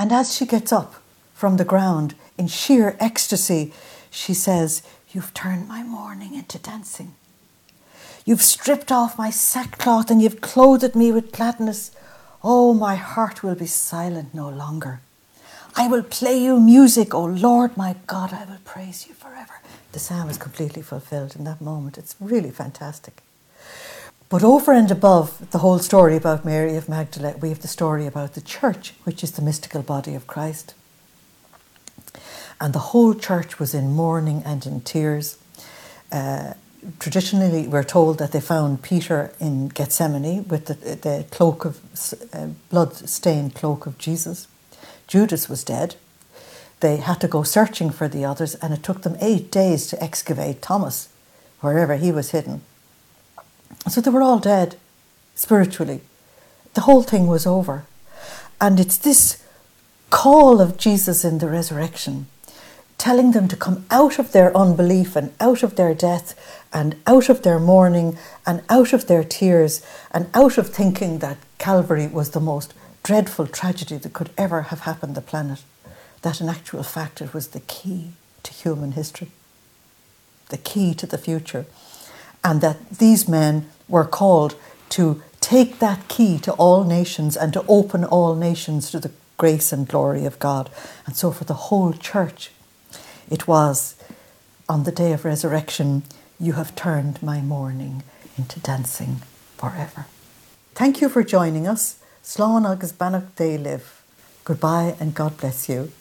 And as she gets up from the ground in sheer ecstasy, she says, "You've turned my mourning into dancing. You've stripped off my sackcloth and you've clothed me with gladness. Oh, my heart will be silent no longer. I will play you music, O Lord my God, I will praise you forever." The psalm is completely fulfilled in that moment. It's really fantastic. But over and above the whole story about Mary of Magdala, we have the story about the church, which is the mystical body of Christ. And the whole church was in mourning and in tears. Traditionally, we're told that they found Peter in Gethsemane with the cloak of blood-stained cloak of Jesus. Judas was dead. They had to go searching for the others, and it took them 8 days to excavate Thomas, wherever he was hidden. So they were all dead, spiritually. The whole thing was over. And it's this call of Jesus in the resurrection, telling them to come out of their unbelief and out of their death and out of their mourning and out of their tears and out of thinking that Calvary was the most dreadful tragedy that could ever have happened to the planet, that in actual fact it was the key to human history, the key to the future, and that these men were called to take that key to all nations and to open all nations to the grace and glory of God. And so for the whole church, it was, on the day of resurrection, "You have turned my mourning into dancing forever." Thank you for joining us. Slán agus banach dé live. Goodbye and God bless you.